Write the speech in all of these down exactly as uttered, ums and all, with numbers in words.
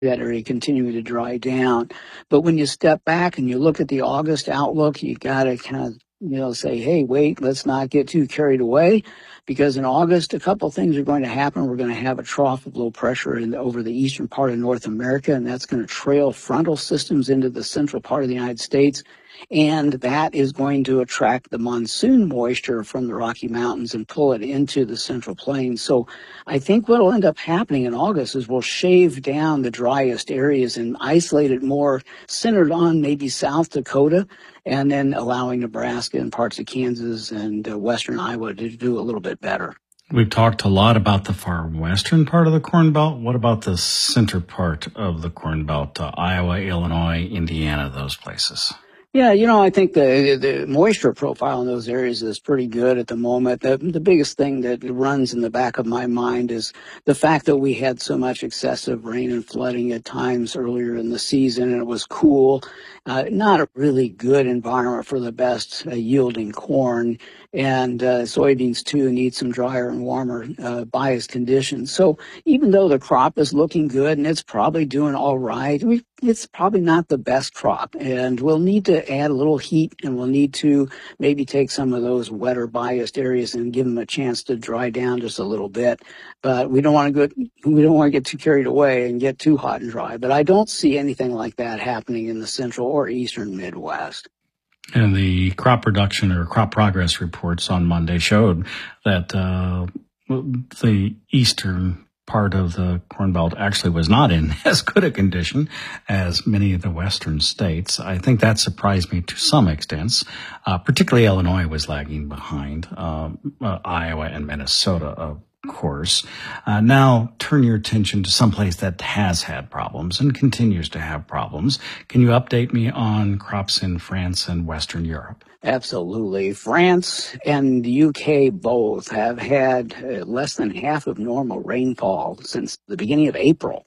that area continuing to dry down. But when you step back and you look at the August outlook, you got to kind of, you know, say, hey, wait, let's not get too carried away, because in August, a couple of things are going to happen. We're going to have a trough of low pressure in, over the eastern part of North America, and that's going to trail frontal systems into the central part of the United States. And that is going to attract the monsoon moisture from the Rocky Mountains and pull it into the Central Plains. So I think what will end up happening in August is we'll shave down the driest areas and isolate it more centered on maybe South Dakota, and then allowing Nebraska and parts of Kansas and uh, western Iowa to do a little bit better. We've talked a lot about the far western part of the Corn Belt. What about the center part of the Corn Belt, uh, Iowa, Illinois, Indiana, those places? Yeah, you know, I think the the moisture profile in those areas is pretty good at the moment. The, the biggest thing that runs in the back of my mind is the fact that we had so much excessive rain and flooding at times earlier in the season, and it was cool. Uh, not a really good environment for the best uh, yielding corn, and uh, soybeans too need some drier and warmer uh, bias conditions. So even though the crop is looking good and it's probably doing all right, we, it's probably not the best crop, and we'll need to add a little heat, and we'll need to maybe take some of those wetter biased areas and give them a chance to dry down just a little bit. But we don't want to go, we don't want to get too carried away and get too hot and dry. But I don't see anything like that happening in the central or eastern Midwest. And the crop production or crop progress reports on Monday showed that uh, the eastern part of the Corn Belt actually was not in as good a condition as many of the western states. I think that surprised me to some extent. Uh, particularly Illinois was lagging behind uh, uh, Iowa and Minnesota, of course. Uh, now turn your attention to someplace that has had problems and continues to have problems. Can you update me on crops in France and Western Europe? Absolutely. France and the U K both have had uh, less than half of normal rainfall since the beginning of April.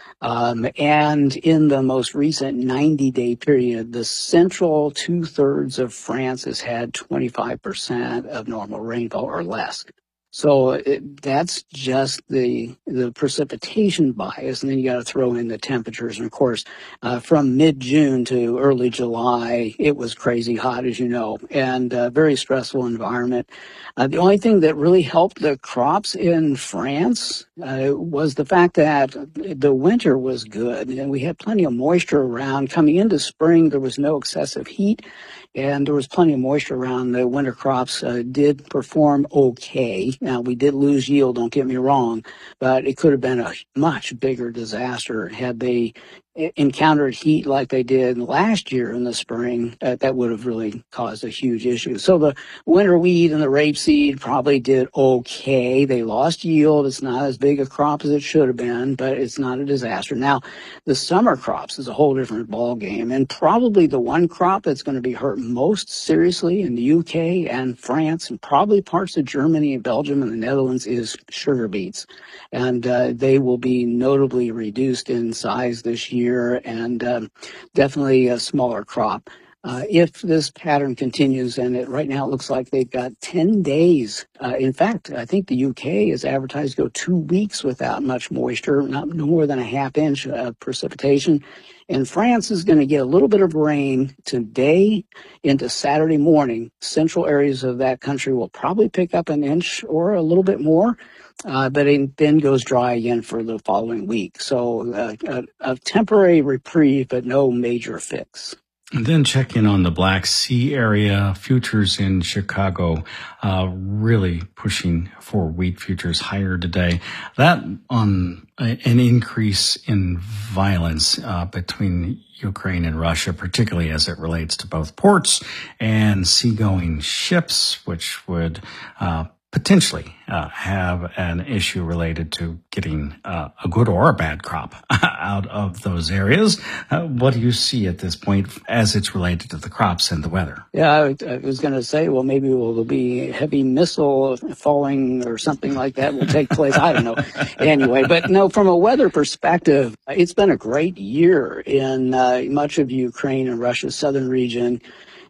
Um, and in the most recent ninety-day period, the central two-thirds of France has had twenty-five percent of normal rainfall or less. So it, that's just the the precipitation bias, and then you got to throw in the temperatures. And of course, uh, from mid-June to early July, it was crazy hot, as you know, and a very stressful environment. Uh, the only thing that really helped the crops in France uh, was the fact that the winter was good, and we had plenty of moisture around. Coming into spring, there was no excessive heat, and there was plenty of moisture around. The winter crops uh, did perform okay. Now, we did lose yield, don't get me wrong, but it could have been a much bigger disaster had they encountered heat like they did last year in the spring. Uh, that would have really caused a huge issue. So the winter wheat and the rapeseed probably did okay. They lost yield. It's not as big a crop as it should have been, but it's not a disaster. Now, the summer crops is a whole different ball game, and probably the one crop that's going to be hurt most seriously in the U K and France and probably parts of Germany and Belgium and the Netherlands is sugar beets. And uh, they will be notably reduced in size this year, and um, definitely a smaller crop. Uh, if this pattern continues, and it, right now it looks like they've got ten days. Uh, in fact, I think the U K is advertised to go two weeks without much moisture, not no more than a half inch of precipitation. And France is going to get a little bit of rain today into Saturday morning. Central areas of that country will probably pick up an inch or a little bit more. Uh, but it then goes dry again for the following week. So uh, a, a temporary reprieve, but no major fix. And then check in on the Black Sea area. Futures in Chicago uh, really pushing for wheat futures higher today. That on a, an increase in violence uh, between Ukraine and Russia, particularly as it relates to both ports and seagoing ships, which would uh potentially uh, have an issue related to getting uh, a good or a bad crop out of those areas. Uh, what do you see at this point as it's related to the crops and the weather? Yeah, I, I was going to say, well, maybe will be heavy missile falling or something like that will take place. I don't know. Anyway, but no, from a weather perspective, it's been a great year in uh, much of Ukraine and Russia's southern region.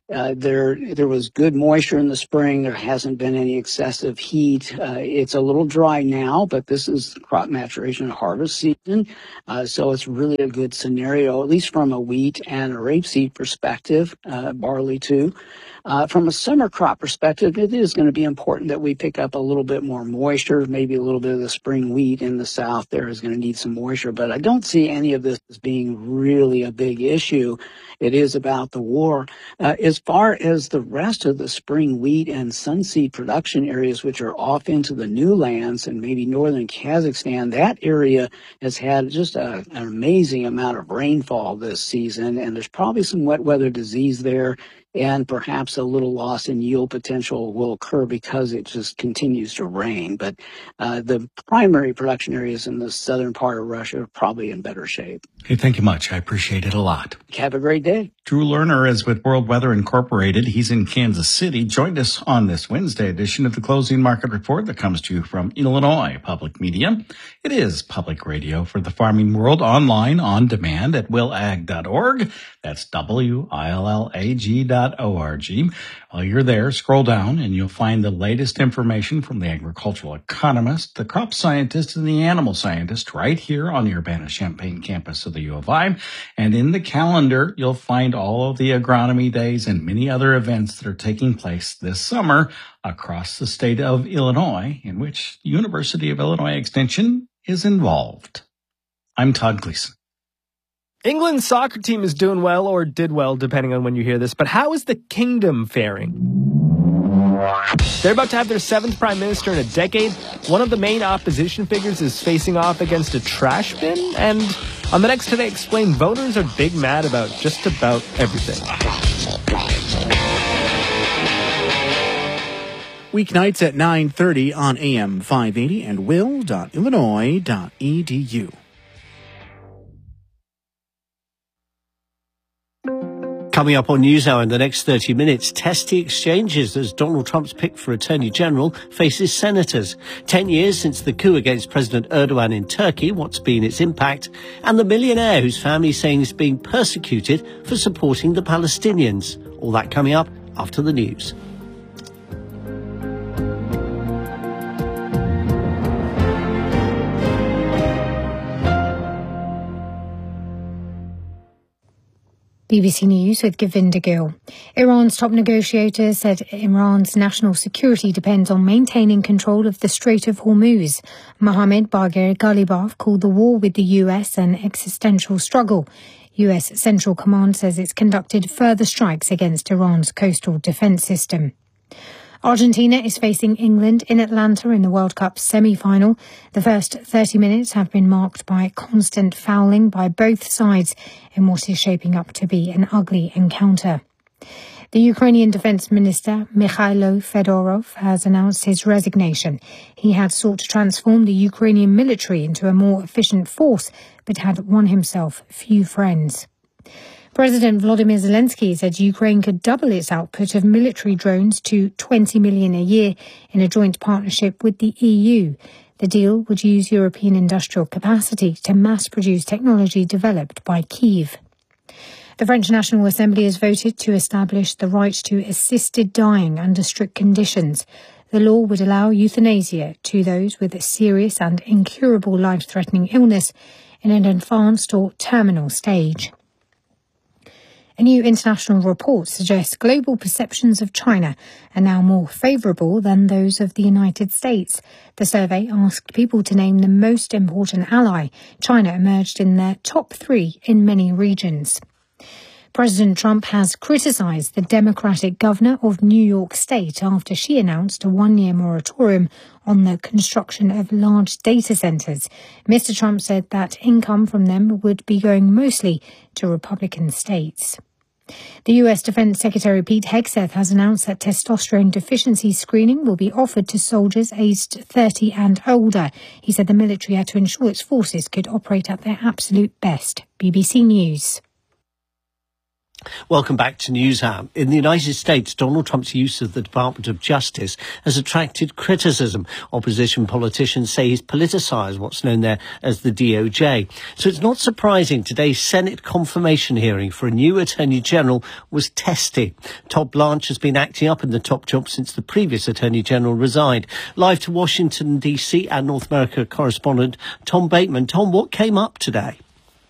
Uh, there, there was good moisture in the spring. There hasn't been any excessive heat. Uh, it's a little dry now, but this is crop maturation and harvest season. Uh, so it's really a good scenario, at least from a wheat and a rapeseed perspective, uh, barley too. Uh, from a summer crop perspective, it is going to be important that we pick up a little bit more moisture. Maybe a little bit of the spring wheat in the south there is going to need some moisture, but I don't see any of this as being really a big issue. It is about the war. Uh, as far as the rest of the spring wheat and sunseed production areas, which are off into the new lands and maybe northern Kazakhstan, that area has had just a, an amazing amount of rainfall this season, and there's probably some wet weather disease there, and perhaps a little loss in yield potential will occur because it just continues to rain. But uh, the primary production areas in the southern part of Russia are probably in better shape. Hey, thank you much. I appreciate it a lot. Have a great day. Drew Lerner is with World Weather Incorporated. He's in Kansas City. Joined us on this Wednesday edition of the Closing Market Report that comes to you from Illinois Public Media. It is public radio for the farming world, online, on demand at will ag dot org. That's W I L L A G dot O R G. While you're there, scroll down and you'll find the latest information from the agricultural economist, the crop scientist, and the animal scientist right here on the Urbana-Champaign campus of the U of I. And in the calendar, you'll find all of the agronomy days and many other events that are taking place this summer across the state of Illinois, in which the University of Illinois Extension is involved. I'm Todd Gleason. England's soccer team is doing well, or did well, depending on when you hear this. But how is the kingdom faring? They're about to have their seventh prime minister in a decade. One of the main opposition figures is facing off against a trash bin. And on the next Today Explained, voters are big mad about just about everything. Weeknights at nine thirty on A M five eighty and will dot illinois dot e d u. Coming up on NewsHour in the next thirty minutes, testy exchanges as Donald Trump's pick for Attorney General faces senators. Ten years since the coup against President Erdogan in Turkey, what's been its impact? And the millionaire whose family is saying is being persecuted for supporting the Palestinians. All that coming up after the news. B B C News with Govinda Gill. Iran's top negotiator said Iran's national security depends on maintaining control of the Strait of Hormuz. Mohammad Bagher Ghalibaf called the war with the U S an existential struggle. U S Central Command says it's conducted further strikes against Iran's coastal defense system. Argentina is facing England in Atlanta in the World Cup semi-final. The first thirty minutes have been marked by constant fouling by both sides in what is shaping up to be an ugly encounter. The Ukrainian Defense Minister, Mikhailo Fedorov, has announced his resignation. He had sought to transform the Ukrainian military into a more efficient force, but had won himself few friends. President Volodymyr Zelensky said Ukraine could double its output of military drones to twenty million a year in a joint partnership with the E U. The deal would use European industrial capacity to mass-produce technology developed by Kyiv. The French National Assembly has voted to establish the right to assisted dying under strict conditions. The law would allow euthanasia to those with a serious and incurable life-threatening illness in an advanced or terminal stage. A new international report suggests global perceptions of China are now more favourable than those of the United States. The survey asked people to name the most important ally. China emerged in their top three in many regions. President Trump has criticised the Democratic governor of New York State after she announced a one-year moratorium on the construction of large data centres. Mister Trump said that income from them would be going mostly to Republican states. The U S Defense Secretary Pete Hegseth has announced that testosterone deficiency screening will be offered to soldiers aged thirty and older. He said the military had to ensure its forces could operate at their absolute best. B B C News. Welcome back to NewsHour. In the United States, Donald Trump's use of the Department of Justice has attracted criticism. Opposition politicians say he's politicised what's known there as the D O J. So it's not surprising today's Senate confirmation hearing for a new Attorney General was testy. Todd Blanche has been acting up in the top job since the previous Attorney General resigned. Live to Washington, D C, and North America correspondent Tom Bateman. Tom, what came up today?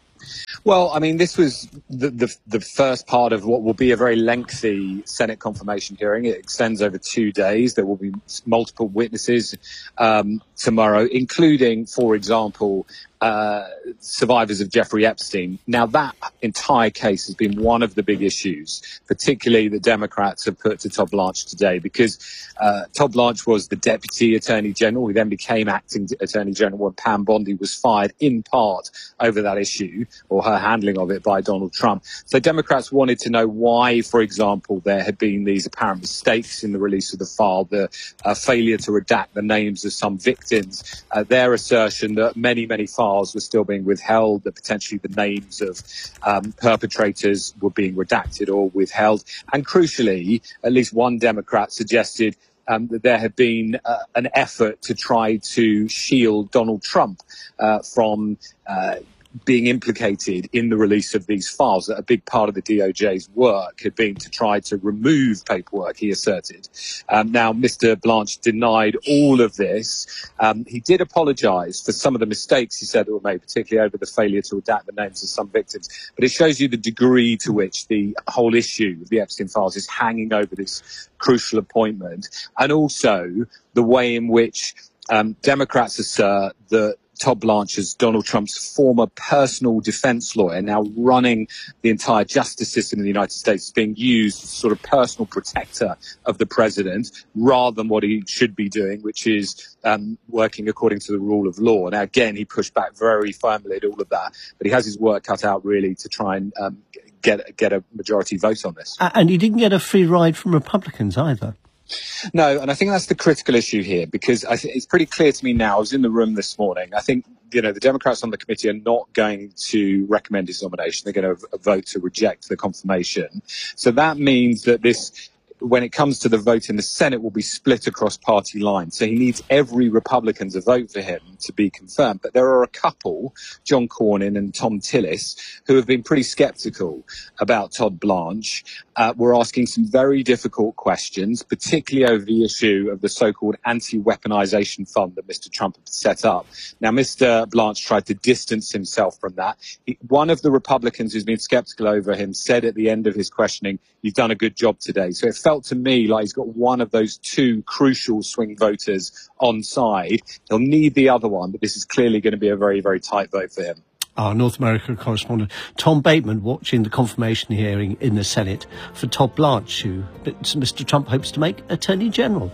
Well, I mean, this was the, the the first part of what will be a very lengthy Senate confirmation hearing. It extends over two days. There will be multiple witnesses um, tomorrow, including, for example, uh, survivors of Jeffrey Epstein. Now, that entire case has been one of the big issues, particularly the Democrats have put to Todd Blanche today, because uh, Todd Blanche was the Deputy Attorney General. He then became Acting Attorney General when Pam Bondi was fired in part over that issue, or her handling of it, by Donald Trump. So Democrats wanted to know why, for example, there had been these apparent mistakes in the release of the file, the uh, failure to redact the names of some victims, uh, their assertion that many, many files were still being withheld, that potentially the names of um, perpetrators were being redacted or withheld. And crucially, at least one Democrat suggested Um, that there had been uh, an effort to try to shield Donald Trump uh, from uh, being implicated in the release of these files. That a big part of the D O J's work had been to try to remove paperwork, he asserted. Um, now, Mister Blanche denied all of this. Um, he did apologise for some of the mistakes he said that were made, particularly over the failure to redact the names of some victims. But it shows you the degree to which the whole issue of the Epstein files is hanging over this crucial appointment, and also the way in which um, Democrats assert that Todd Blanche, as Donald Trump's former personal defense lawyer, now running the entire justice system in the United States, is being used as sort of personal protector of the president rather than what he should be doing, which is um, working according to the rule of law. Now, again, he pushed back very firmly at all of that, but he has his work cut out really to try and um, get, get a majority vote on this. And he didn't get a free ride from Republicans either. No, and I think that's the critical issue here, because I think it's pretty clear to me now. I was in the room this morning. I think, you know, the Democrats on the committee are not going to recommend his nomination. They're going to vote to reject the confirmation. So that means that this, when it comes to the vote in the Senate, will be split across party lines. So he needs every Republican to vote for him to be confirmed. But there are a couple, John Cornyn and Tom Tillis, who have been pretty sceptical about Todd Blanche. Uh, we're asking some very difficult questions, particularly over the issue of the so-called anti-weaponization fund that Mister Trump had set up. Now, Mister Blanche tried to distance himself from that. He, one of the Republicans who's been sceptical over him said at the end of his questioning, "You've done a good job today." So it felt to me like he's got one of those two crucial swing voters on side. He'll need the other one, but this is clearly going to be a very, very tight vote for him. Our North America correspondent Tom Bateman watching the confirmation hearing in the Senate for Todd Blanche, who Mister Trump hopes to make Attorney General.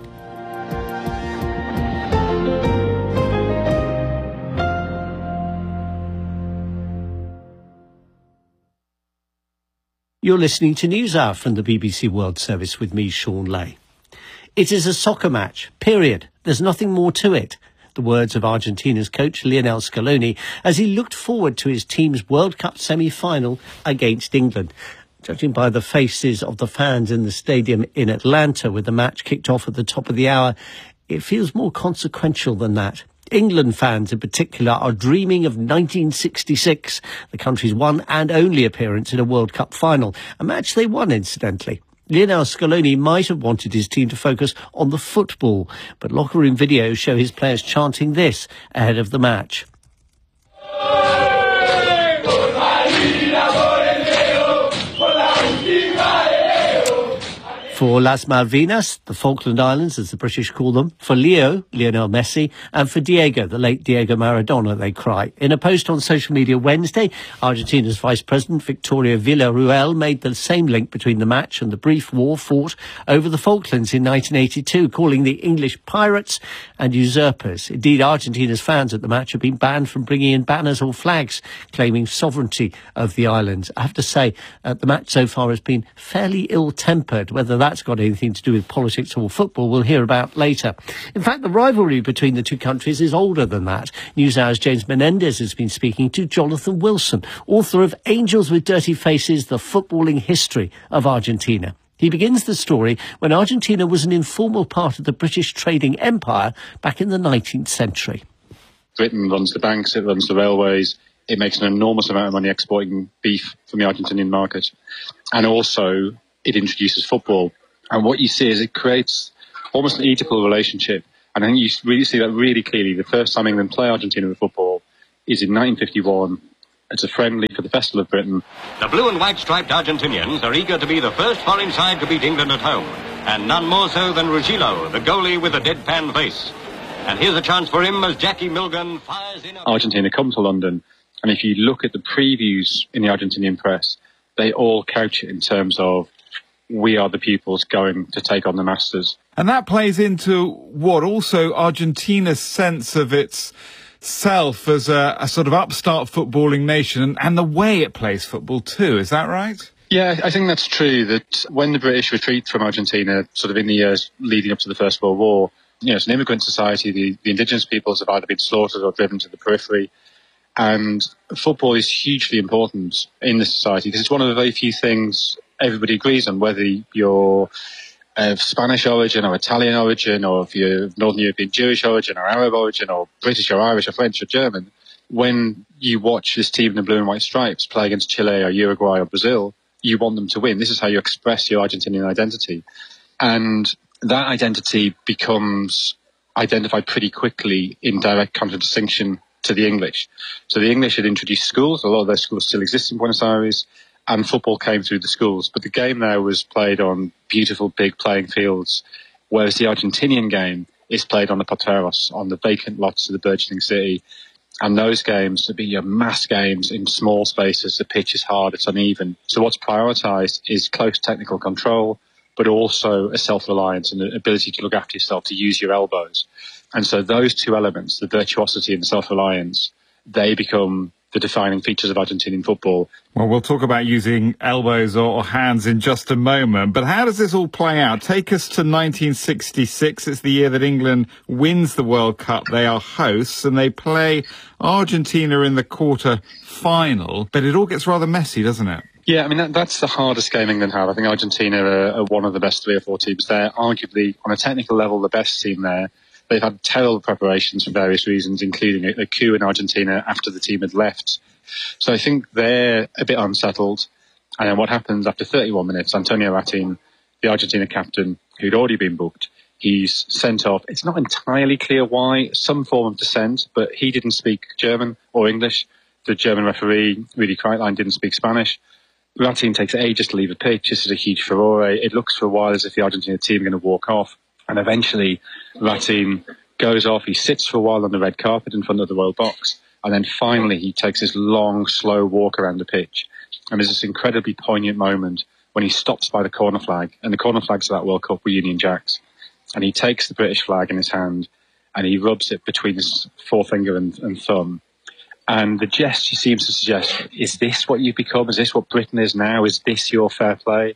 You're listening to NewsHour from the B B C World Service with me, Sean Lay. It is a soccer match, period. There's nothing more to it. The words of Argentina's coach Lionel Scaloni as he looked forward to his team's World Cup semi-final against England. Judging by the faces of the fans in the stadium in Atlanta with the match kicked off at the top of the hour, it feels more consequential than that. England fans in particular are dreaming of nineteen sixty-six, the country's one and only appearance in a World Cup final, a match they won, incidentally. Lionel Scaloni might have wanted his team to focus on the football, but locker room videos show his players chanting this ahead of the match. For Las Malvinas, the Falkland Islands, as the British call them, for Leo, Lionel Messi, and for Diego, the late Diego Maradona, they cry. In a post on social media Wednesday, Argentina's Vice President Victoria Villarruel made the same link between the match and the brief war fought over the Falklands in nineteen eighty-two, calling the English pirates and usurpers. Indeed, Argentina's fans at the match have been banned from bringing in banners or flags claiming sovereignty of the islands. I have to say, uh, the match so far has been fairly ill-tempered, whether that that's got anything to do with politics or football, we'll hear about later. In fact, the rivalry between the two countries is older than that. NewsHour's James Menendez has been speaking to Jonathan Wilson, author of Angels with Dirty Faces, The Footballing History of Argentina. He begins the story when Argentina was an informal part of the British trading empire back in the nineteenth century. Britain runs the banks, it runs the railways, it makes an enormous amount of money exporting beef from the Argentinian market. And also, it introduces football. And what you see is it creates almost an Oedipal relationship. And I think you really see that really clearly. The first time England play Argentina with football is in nineteen fifty-one. It's a friendly for the Festival of Britain. The blue and white striped Argentinians are eager to be the first foreign side to beat England at home. And none more so than Ruggiero, the goalie with a deadpan face. And here's a chance for him as Jackie Milgan fires in. Argentina come to London, and if you look at the previews in the Argentinian press, they all couch it in terms of, we are the pupils going to take on the masters. And that plays into what also Argentina's sense of its self as a, a sort of upstart footballing nation, and, and the way it plays football too. Is that right? Yeah, I think that's true, that when the British retreat from Argentina, sort of in the years leading up to the First World War, you know, it's an immigrant society. The, the indigenous peoples have either been slaughtered or driven to the periphery. And football is hugely important in this society because it's one of the very few things everybody agrees on, whether you're of Spanish origin or Italian origin, or if you're of Northern European Jewish origin or Arab origin or British or Irish or French or German. When you watch this team in the blue and white stripes play against Chile or Uruguay or Brazil, you want them to win. This is how you express your Argentinian identity. And that identity becomes identified pretty quickly in direct contradistinction to the English. So the English had introduced schools. A lot of those schools still exist in Buenos Aires, and football came through the schools. But the game there was played on beautiful big playing fields, whereas the Argentinian game is played on the Poteros, on the vacant lots of the burgeoning city. And those games to be your mass games in small spaces. The pitch is hard, it's uneven. So what's prioritised is close technical control, but also a self-reliance and the ability to look after yourself, to use your elbows. And so those two elements, the virtuosity and the self-reliance, they become the defining features of Argentinian football. Well, we'll talk about using elbows or hands in just a moment. But how does this all play out? Take us to nineteen sixty-six. It's the year that England wins the World Cup. They are hosts and they play Argentina in the quarter final. But it all gets rather messy, doesn't it? Yeah, I mean, that, that's the hardest game England have. I think Argentina are, are one of the best three or four teams there. Arguably, on a technical level, the best team there. They've had terrible preparations for various reasons, including a, a coup in Argentina after the team had left. So I think they're a bit unsettled. And then what happens after thirty-one minutes, Antonio Ratin, the Argentina captain, who'd already been booked, he's sent off. It's not entirely clear why, some form of dissent, but he didn't speak German or English. The German referee, Rudi Kreitlein, didn't speak Spanish. Ratin takes ages to leave the pitch. This is a huge furore. It looks for a while as if the Argentina team are going to walk off. And eventually, Ratin goes off. He sits for a while on the red carpet in front of the World Box. And then finally, he takes this long, slow walk around the pitch. And there's this incredibly poignant moment when he stops by the corner flag. And the corner flags of that World Cup were Union Jacks. And he takes the British flag in his hand and he rubs it between his forefinger and, and thumb. And the gesture seems to suggest, is this what you've become? Is this what Britain is now? Is this your fair play?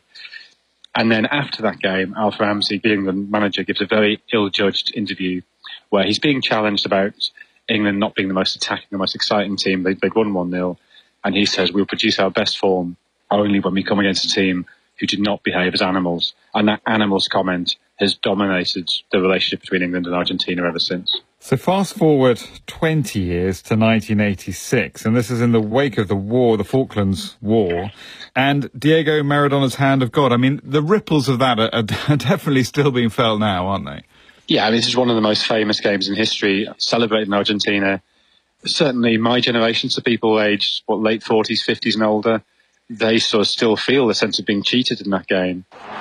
And then after that game, Alf Ramsey, being the manager, gives a very ill-judged interview where he's being challenged about England not being the most attacking, the most exciting team. They, they'd won one nil. And he says, we'll produce our best form only when we come against a team who did not behave as animals. And that animals comment has dominated the relationship between England and Argentina ever since. So fast forward twenty years to nineteen eighty-six, and this is in the wake of the war, the Falklands War, and Diego Maradona's hand of God. I mean, the ripples of that are, are definitely still being felt now, aren't they? Yeah, I mean, this is one of the most famous games in history, celebrated in Argentina. Certainly my generation, so people aged, what, late forties, fifties and older, they sort of still feel the sense of being cheated in that game.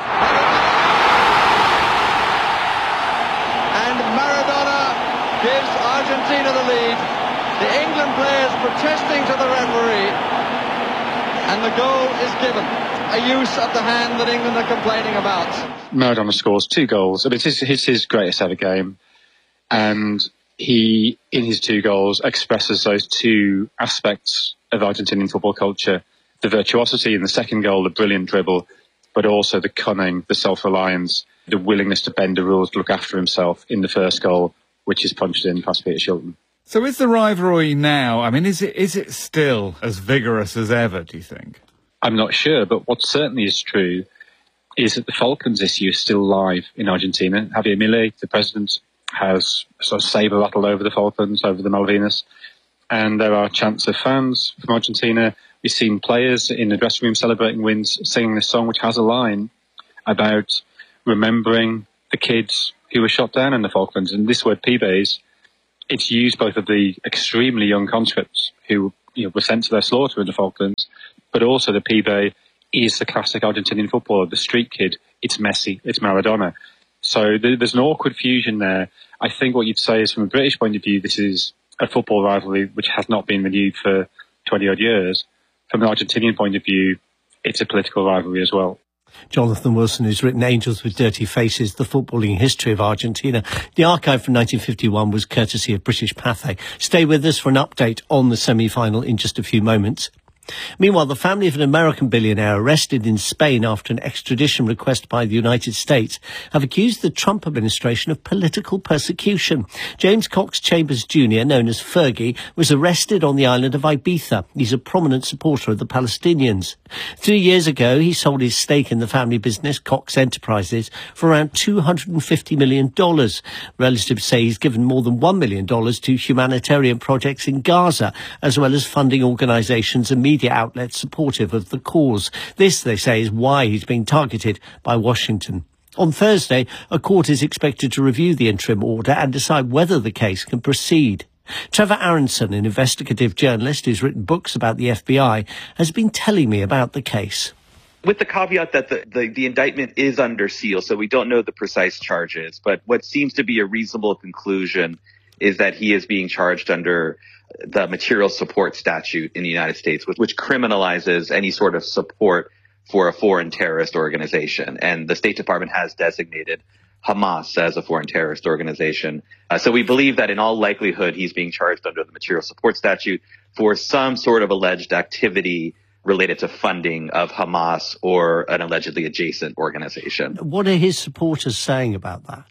Gives Argentina the lead. The England players protesting to the referee. And the goal is given. A use of the hand that England are complaining about. Maradona scores two goals. I mean, it's his, it's his greatest ever game. And he, in his two goals, expresses those two aspects of Argentinian football culture. The virtuosity in the second goal, the brilliant dribble, but also the cunning, the self-reliance, the willingness to bend the rules, to look after himself in the first goal, which is punched in past Peter Shilton. So is the rivalry now, I mean, is it is it still as vigorous as ever, do you think? I'm not sure, but what certainly is true is that the Falklands issue is still live in Argentina. Javier Milei, the president, has sort of saber rattled over the Falklands, over the Malvinas, and there are chants of fans from Argentina. We've seen players in the dressing room celebrating wins, singing this song, which has a line about remembering the kids who were shot down in the Falklands. And this word pibes, it's used both of the extremely young conscripts who you know, were sent to their slaughter in the Falklands, but also the pibe is the classic Argentinian footballer, the street kid. It's Messi, it's Maradona. So th- there's an awkward fusion there. I think what you'd say is, from a British point of view, this is a football rivalry which has not been renewed for twenty-odd years. From an Argentinian point of view, it's a political rivalry as well. Jonathan Wilson, who's written Angels with Dirty Faces, the footballing history of Argentina. The archive from nineteen fifty-one was courtesy of British Pathé. Stay with us for an update on the semi-final in just a few moments. Meanwhile, the family of an American billionaire arrested in Spain after an extradition request by the United States have accused the Trump administration of political persecution. James Cox Chambers Junior, known as Fergie, was arrested on the island of Ibiza. He's a prominent supporter of the Palestinians. Three years ago, he sold his stake in the family business Cox Enterprises for around two hundred fifty million dollars. Relatives say he's given more than one million dollars to humanitarian projects in Gaza, as well as funding organisations and media media outlets supportive of the cause. This, they say, is why he's being targeted by Washington. On Thursday, a court is expected to review the interim order and decide whether the case can proceed. Trevor Aronson, an investigative journalist who's written books about the F B I, has been telling me about the case. With the caveat that the, the, the indictment is under seal, so we don't know the precise charges, but what seems to be a reasonable conclusion is that he is being charged under the material support statute in the United States, which, which criminalizes any sort of support for a foreign terrorist organization. And the State Department has designated Hamas as a foreign terrorist organization. Uh, so we believe that in all likelihood, he's being charged under the material support statute for some sort of alleged activity related to funding of Hamas or an allegedly adjacent organization. What are his supporters saying about that?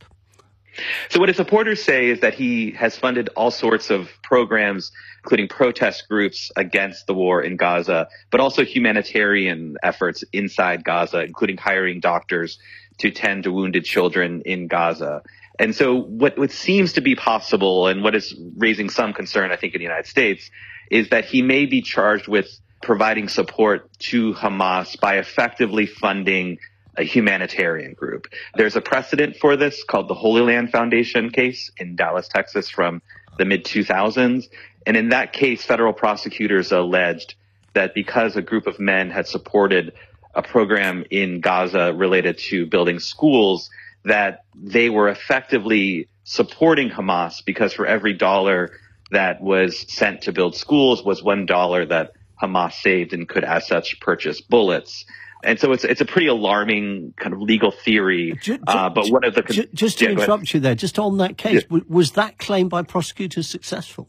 So what his supporters say is that he has funded all sorts of programs, including protest groups against the war in Gaza, but also humanitarian efforts inside Gaza, including hiring doctors to tend to wounded children in Gaza. And so what, what seems to be possible, and what is raising some concern, I think, in the United States, is that he may be charged with providing support to Hamas by effectively funding a humanitarian group. There's a precedent for this called the Holy Land Foundation case in Dallas, Texas from the mid two thousands. And in that case, federal prosecutors alleged that because a group of men had supported a program in Gaza related to building schools, that they were effectively supporting Hamas because for every dollar that was sent to build schools was one dollar that Hamas saved and could as such purchase bullets. And so it's it's a pretty alarming kind of legal theory. Uh, but one of the just, just to yeah, interrupt you there, just on that case, yeah. was that claim by prosecutors successful?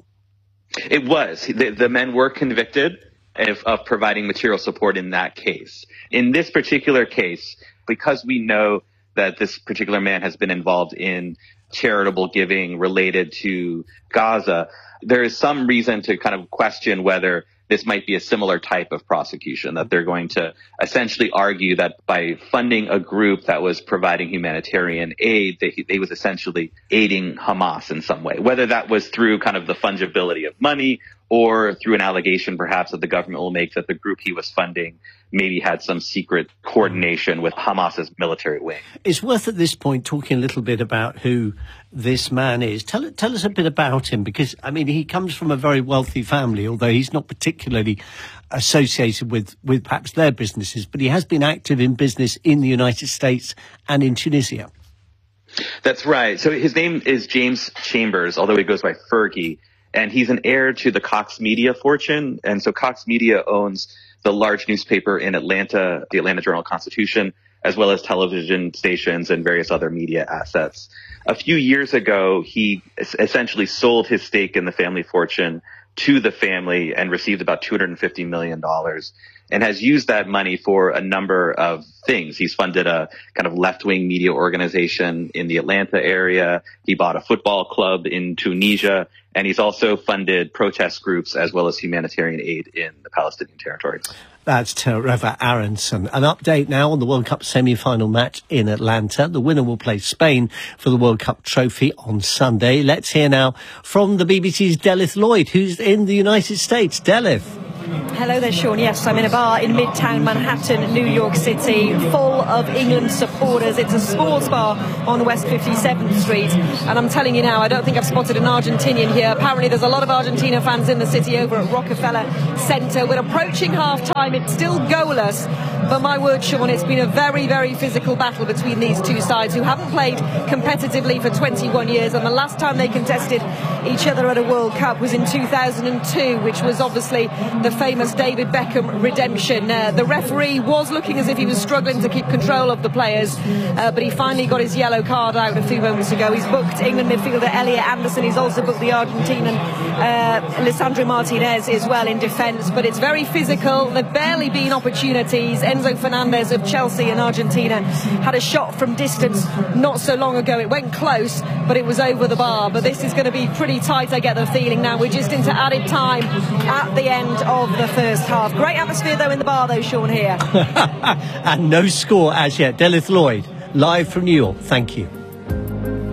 It was. The, the men were convicted of, of providing material support in that case. In this particular case, because we know that this particular man has been involved in charitable giving related to Gaza, there is some reason to kind of question whether this might be a similar type of prosecution, that they're going to essentially argue that by funding a group that was providing humanitarian aid, they, they was essentially aiding Hamas in some way, whether that was through kind of the fungibility of money or through an allegation perhaps that the government will make that the group he was funding maybe had some secret coordination with Hamas's military wing. It's worth at this point talking a little bit about who this man is. Tell, tell us a bit about him, because, I mean, he comes from a very wealthy family, although he's not particularly associated with, with perhaps their businesses, but he has been active in business in the United States and in Tunisia. That's right. So his name is James Chambers, although he goes by Fergie, and he's an heir to the Cox Media fortune. And so Cox Media owns the large newspaper in Atlanta, the Atlanta Journal-Constitution, as well as television stations and various other media assets. A few years ago, he essentially sold his stake in the family fortune to the family and received about two hundred fifty million dollars and has used that money for a number of things. He's funded a kind of left-wing media organization in the Atlanta area. He bought a football club in Tunisia, and he's also funded protest groups as well as humanitarian aid in the Palestinian territories. That's Trevor Aronson. An update now on the World Cup semi-final match in Atlanta. The winner will play Spain for the World Cup trophy on Sunday. Let's hear now from the B B C's Delith Lloyd, who's in the United States. Delith. Hello there, Sean. Yes, I'm in a bar in Midtown Manhattan, New York City, full of England supporters. It's a sports bar on West fifty-seventh Street. And I'm telling you now, I don't think I've spotted an Argentinian here. Apparently there's a lot of Argentina fans in the city over at Rockefeller Center. We're approaching half-time. It's still goalless. But my word, Sean, it's been a very, very physical battle between these two sides who haven't played competitively for twenty-one years. And the last time they contested each other at a World Cup was in two thousand two, which was obviously the famous David Beckham redemption. Uh, the referee was looking as if he was struggling to keep control of the players, uh, but he finally got his yellow card out a few moments ago. He's booked England midfielder Elliot Anderson. He's also booked the Argentinian uh, Lisandro Martinez as well in defence. But it's very physical. There've barely been opportunities. Enzo Fernandez of Chelsea in Argentina had a shot from distance not so long ago. It went close, but it was over the bar. But this is going to be pretty tight, I get the feeling now. We're just into added time at the end of the first half. Great atmosphere though in the bar though, Sean, here. And no score as yet. Delith Lloyd, live from New York. Thank you.